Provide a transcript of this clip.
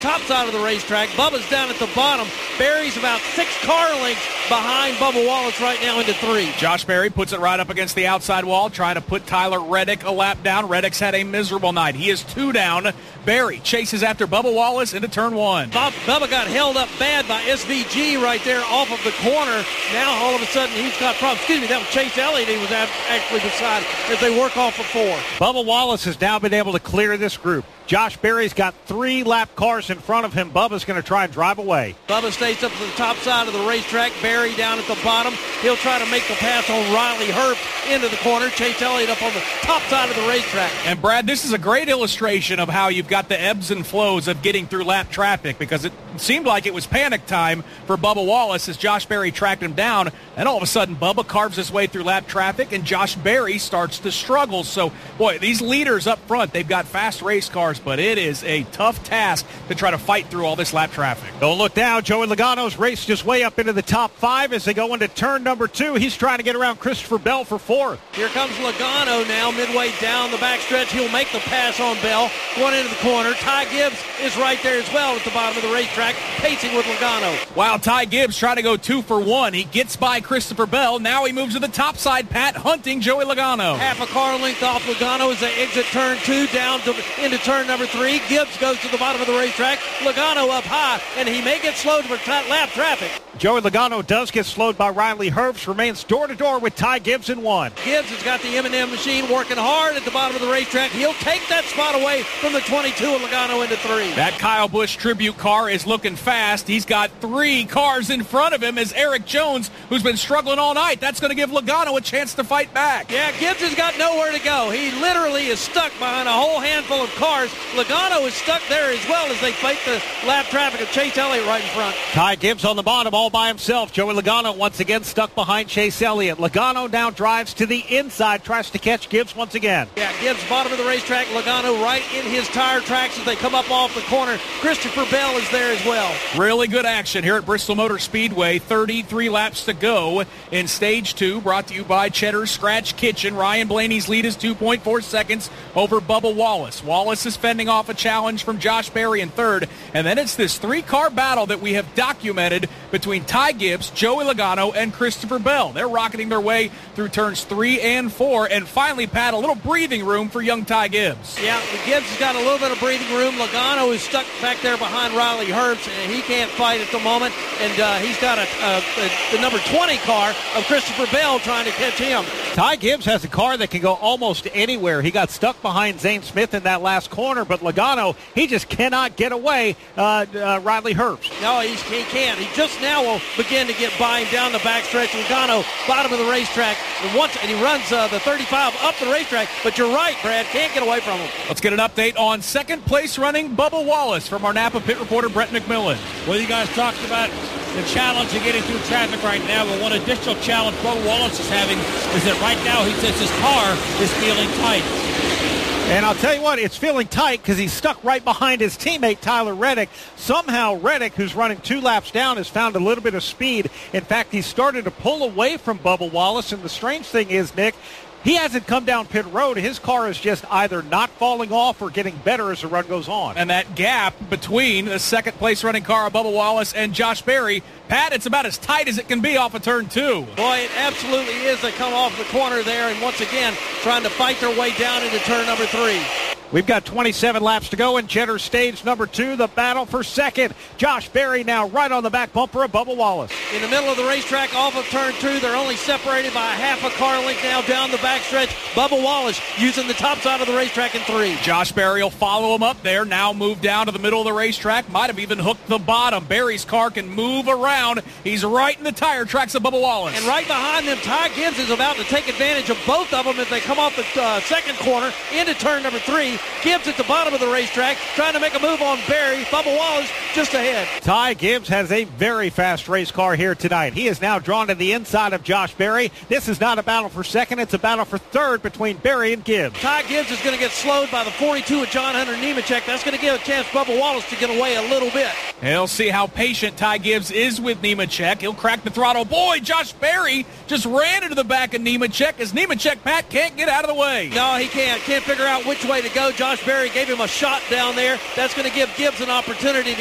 top side of the racetrack. Bubba's down at the bottom. Barry's about 6 car lengths behind Bubba Wallace right now into 3. Josh Berry puts it right up against the outside wall, trying to put Tyler Reddick a lap down. Reddick's had a miserable night. He is 2 down. Berry chases after Bubba Wallace into turn 1. Bubba got held up bad by SVG right there off of the corner. Now all of a sudden he's got problems. Excuse me, that was Chase Elliott he was actually beside as they work off of 4. Bubba Wallace has now been able to clear this group. Josh Berry's got 3 lap cars in front of him. Bubba's going to try and drive away. Bubba stays up to the top side of the racetrack. Berry down at the bottom. He'll try to make the pass on Riley Herbst into the corner. Chase Elliott up on the top side of the racetrack. And Brad, this is a great illustration of how you've got the ebbs and flows of getting through lap traffic, because it seemed like it was panic time for Bubba Wallace as Josh Berry tracked him down. And all of a sudden, Bubba carves his way through lap traffic, and Josh Berry starts to struggle. So, boy, these leaders up front, they've got fast race cars, but it is a tough task to try to fight through all this lap traffic. Don't look down. Joey Logano's raced his way up into the top 5 as they go into turn number 2. He's trying to get around Christopher Bell for 4th. Here comes Logano now, midway down the backstretch. He'll make the pass on Bell. One into the corner. Ty Gibbs is right there as well at the bottom of the racetrack, pacing with Logano. Wow, Ty Gibbs trying to go 2 for 1. He gets by Christopher Bell. Now he moves to the top side, Pat, hunting Joey Logano. Half a car length off Logano as they exit turn 2 down into turn number 3. Gibbs goes to the bottom of the racetrack. Logano up high, and he may get slowed for lap traffic. Joey Logano does get slowed by Riley Herbst, remains door-to-door with Ty Gibbs in 1. Gibbs has got the M&M machine working hard at the bottom of the racetrack. He'll take that spot away from the 22 and Logano into 3. That Kyle Busch tribute car is looking fast. He's got 3 cars in front of him as Eric Jones, who's been struggling all night. That's going to give Logano a chance to fight back. Yeah, Gibbs has got nowhere to go. He literally is stuck behind a whole handful of cars. Logano is stuck there as well as they fight the lap traffic of Chase Elliott right in front. Ty Gibbs on the bottom all by himself. Joey Logano once again stuck behind Chase Elliott. Logano now drives to the inside, tries to catch Gibbs once again. Yeah, Gibbs bottom of the racetrack. Logano right in his tire tracks as they come up off the corner. Christopher Bell is there as well. Really good action here at Bristol Motor Speedway. 33 laps to go in Stage 2, brought to you by Cheddar's Scratch Kitchen. Ryan Blaney's lead is 2.4 seconds over Bubba Wallace. Wallace is fending off a challenge from Josh Berry in 3rd. And then it's this 3-car battle that we have documented between Ty Gibbs, Joey Logano, and Christopher Bell. They're rocketing their way through turns 3 and 4. And finally, Pat, a little breathing room for young Ty Gibbs. Yeah, Gibbs has got a little bit of breathing room. Logano is stuck back there behind Riley Herbst, and he can't fight at the moment. And he's got the number 20 car of Christopher Bell trying to catch him. Ty Gibbs has a car that can go almost anywhere. He got stuck behind Zane Smith in that last corner, but Logano, he just cannot get away Riley Herbst. No, he can't. He just now will begin to get by him down the backstretch. Logano, bottom of the racetrack, and he runs the 35 up the racetrack. But you're right, Brad, can't get away from him. Let's get an update on second place running Bubba Wallace from our Napa pit reporter, Brett McMillan. Well, you guys talked about the challenge of getting through traffic right now, but one additional challenge Bubba Wallace is having is that right now he says his car is feeling tight. And I'll tell you what, it's feeling tight because he's stuck right behind his teammate, Tyler Reddick. Somehow Reddick, who's running 2 laps down, has found a little bit of speed. In fact, he's started to pull away from Bubba Wallace. And the strange thing is, Nick, he hasn't come down pit road. His car is just either not falling off or getting better as the run goes on. And that gap between the second place running car of Bubba Wallace and Josh Berry, Pat, it's about as tight as it can be off of turn 2. Boy, it absolutely is. They come off the corner there and once again trying to fight their way down into turn number 3. We've got 27 laps to go in Cheddar stage number 2, the battle for second. Josh Berry now right on the back bumper of Bubba Wallace. In the middle of the racetrack off of turn 2, they're only separated by a half a car length now down the backstretch. Bubba Wallace using the top side of the racetrack in 3. Josh Berry will follow him up there, now move down to the middle of the racetrack, might have even hooked the bottom. Berry's car can move around. He's right in the tire tracks of Bubba Wallace. And right behind them, Ty Gibbs is about to take advantage of both of them as they come off the second corner into turn number 3. Gibbs at the bottom of the racetrack trying to make a move on Berry. Bubba Wallace just ahead. Ty Gibbs has a very fast race car here tonight. He is now drawn to the inside of Josh Berry. This is not a battle for second. It's a battle for third between Berry and Gibbs. Ty Gibbs is going to get slowed by the 42 of John Hunter Nemechek. That's going to give a chance Bubba Wallace to get away a little bit. And he'll see how patient Ty Gibbs is with Nemechek. He'll crack the throttle. Boy, Josh Berry just ran into the back of Nemechek as Nemechek, Pat, can't get out of the way. No, he can't. Can't figure out which way to go. Josh Berry gave him a shot down there. That's going to give Gibbs an opportunity to